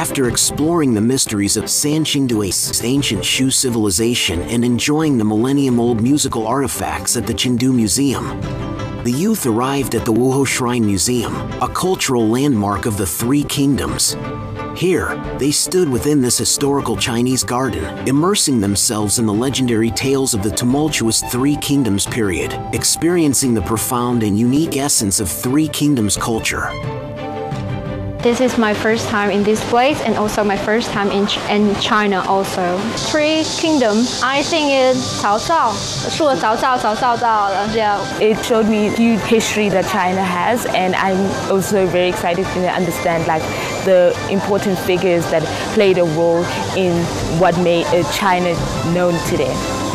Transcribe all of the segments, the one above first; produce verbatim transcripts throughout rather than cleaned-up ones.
After exploring the mysteries of Sanqingdui's ancient Shu civilization and enjoying the millennium-old musical artifacts at the Chengdu Museum, the youth arrived at the Wuhou Shrine Museum, a cultural landmark of the Three Kingdoms. Here, they stood within this historical Chinese garden, immersing themselves in the legendary tales of the tumultuous Three Kingdoms period, experiencing the profound and unique essence of Three Kingdoms culture. This is my first time in this place and also my first time in, Ch in China also. Three Kingdoms, I think it's Cao Cao. 是我早早早早到了, yeah. It showed me huge history that China has, and I'm also very excited to understand like the important figures that played a role in what made uh, China known today.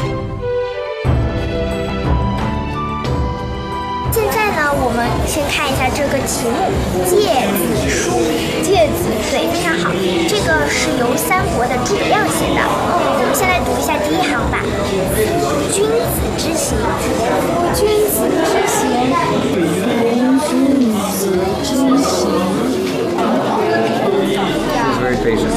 现在呢，我们先看一下这个题目《诫子书》。诫子，对，非常好。这个是由三国的诸葛亮写的。我们先来读一下第一行吧。君子之行，君子之行，君子之行。 Very patient.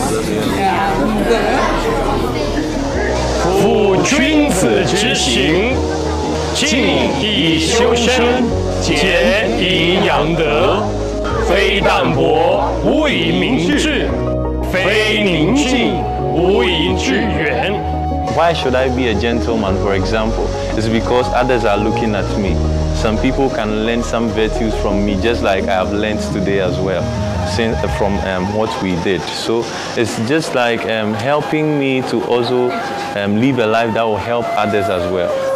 夫君子之行，静以修身，俭以养德，非淡泊，无以明志，非宁静，无以致远。 Why should I be a gentleman, for example? It's because others are looking at me. Some people can learn some virtues from me, just like I have learned today as well, since, from um, what we did. So it's just like um, helping me to also um, live a life that will help others as well.